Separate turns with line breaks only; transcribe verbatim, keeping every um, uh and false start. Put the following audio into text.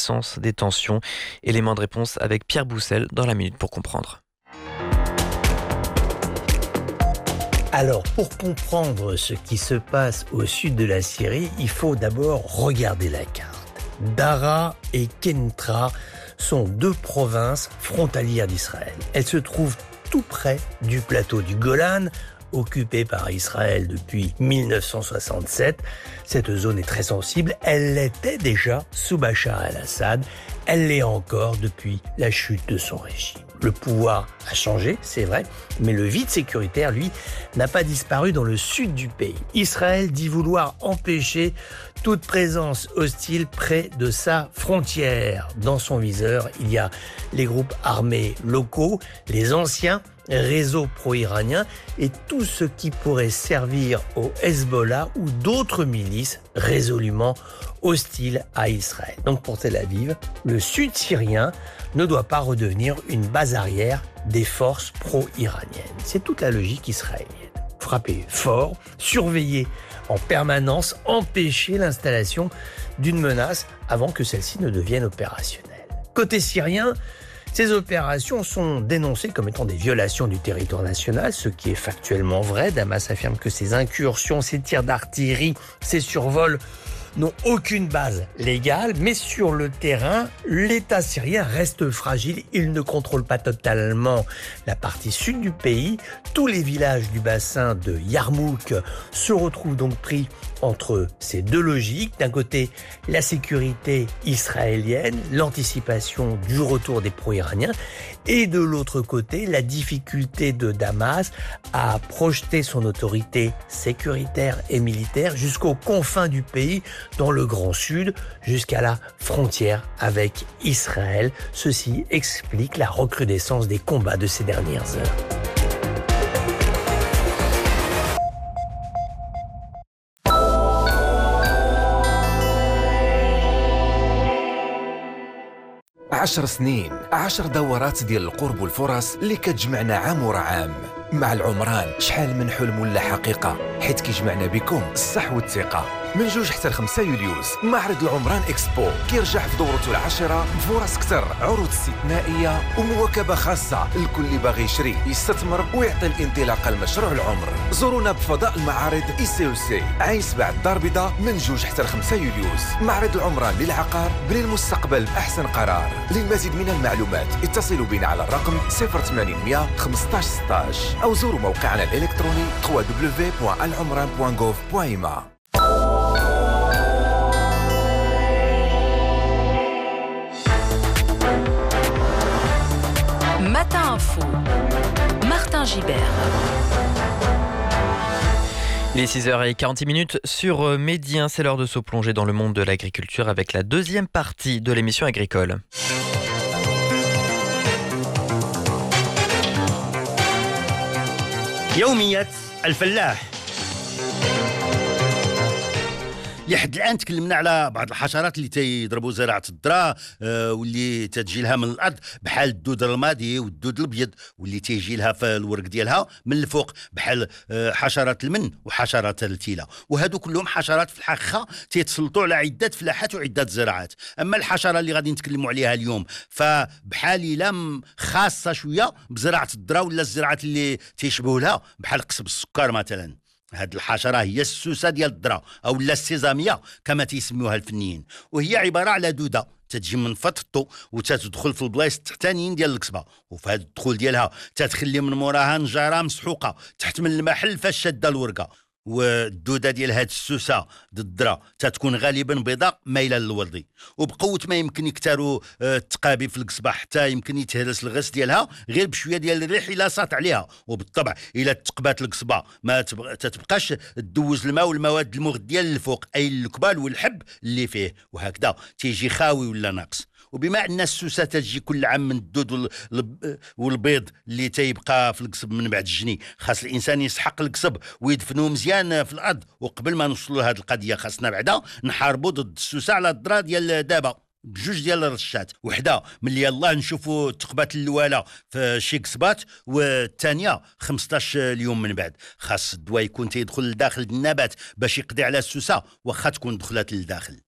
recrudescence des tensions. Élément de réponse avec Pierre Boussel dans la Minute pour comprendre.
Alors, pour comprendre ce qui se passe au sud de la Syrie, il faut d'abord regarder la carte. Dara et Kenitra sont deux provinces frontalières d'Israël. Elles se trouvent tout près du plateau du Golan, occupé par Israël depuis mille neuf cent soixante-sept. Cette zone est très sensible. Elle l'était déjà sous Bachar el-Assad. Elle l'est encore depuis la chute de son régime. Le pouvoir a changé, c'est vrai, mais le vide sécuritaire, lui, n'a pas disparu dans le sud du pays. Israël dit vouloir empêcher toute présence hostile près de sa frontière. Dans son viseur, il y a les groupes armés locaux, les anciens réseaux pro-iraniens et tout ce qui pourrait servir au Hezbollah ou d'autres milices résolument hostiles à Israël. Donc pour Tel Aviv, le sud syrien ne doit pas redevenir une base arrière des forces pro-iraniennes. C'est toute la logique israélienne. Frapper fort, surveiller en permanence, empêcher l'installation d'une menace avant que celle-ci ne devienne opérationnelle. Côté syrien, ces opérations sont dénoncées comme étant des violations du territoire national, ce qui est factuellement vrai. Damas affirme que ces incursions, ces tirs d'artillerie, ces survols n'ont aucune base légale, mais sur le terrain, l'État syrien reste fragile. Il ne contrôle pas totalement la partie sud du pays. Tous les villages du bassin de Yarmouk se retrouvent donc pris entre ces deux logiques. D'un côté, la sécurité israélienne, l'anticipation du retour des pro-iraniens, et de l'autre côté, la difficulté de Damas à projeter son autorité sécuritaire et militaire jusqu'aux confins du pays, dans le Grand Sud, jusqu'à la frontière avec Israël. Ceci explique la recrudescence des combats de ces dernières heures.
عشر سنين عشر دورات ديال القرب والفرص اللي كتجمعنا عام ورا عام. مع العمران شحال من حلم ولا حقيقة، حيت كيجمعنا بكم الصح والثقة. من جوج حتى الخمسة يوليوز معرض العمران إكسبو كيرجع في دورته العاشرة بفرص كتر، عروض استثنائية ومواكبة خاصة لكل اللي باغي يشري يستثمر ويعطي الانطلاقة لمشروع العمر. زورونا بفضاء المعارض إي سي أو سي عين سبع الدار البيضاء من جوج حتى الخمسة يوليوز. معرض العمران للعقار، بني المستقبل بأحسن قرار. للمزيد من المعلومات اتصلوا بنا على الرقم صفر ثمانين مية خمسطاش ستاش أو زوروا موقعنا الإلكتروني دبليو دبليو دبليو دوت العمران دوت جوف دوت إي ام.
Matin Info, Martin Gibert.
Il est six heures quarante minutes sur Médien. C'est l'heure de se plonger dans le monde de l'agriculture avec la deuxième partie de l'émission agricole.
يوميات الفلاح. لحد الان تكلمنا على بعض الحشرات اللي تيضربوا زراعه الذره آه واللي تتجي لها من الارض، بحال الدود الرمادي والدود الابيض، واللي تيجي لها في الورق ديالها من الفوق بحال آه حشرات المن وحشرات التيله. وهادو كلهم حشرات في الحقيقه تيتسلطوا على عده فلاحات وعده زراعات. اما الحشره اللي غادي نتكلموا عليها اليوم فبحال لا خاصه شويه بزراعه الذره ولا الزراعات اللي تيشبهوا لها بحال قصب السكر مثلا. هاد الحشرة هي السوسة ديال الذرة أو السيزامية كما تيسميوها الفنيين، وهي عبارة على دودة تتجي من فتطو وتتدخل في البلايص التحتانيين ديال القصبة، وفي هاد الدخول ديالها تتخلي من موراها نجارة مسحوقة تحت من المحل فاش شادة الورقة. والدودة ديال هاد السوسة ضد الذرة تتكون غالبا بيضاء مايلة للوردي، وبقوة ما يمكن يكتاروا التقابي في القصبة حتى يمكن يتهرس الغس ديالها غير بشوية ديال الريح إلا ساط عليها. وبالطبع إلا تقبات القصبة ما تتبقاش تدوز الماء والمواد المغذية للفوق أي الكبال والحب اللي فيه، وهكذا تيجي خاوي ولا ناقص. وبما ان السوسه تجي كل عام من الدود والبيض اللي تيبقى في القصب من بعد الجني، خاص الانسان يسحق القصب ويدفنوه مزيان في الارض. وقبل ما نوصلوا لهذه القضيه خاصنا بعدا نحاربوا ضد السوسه على الذره ديال دابا بجوج ديال الرشات، وحده ملي يلاه نشوفوا التقبات الاولى في شي قصبات والثانيه خمسطاش اليوم من بعد. خاص الدواء يكون تيدخل لداخل النبات باش يقضي على السوسه واخا تكون دخلت للداخل.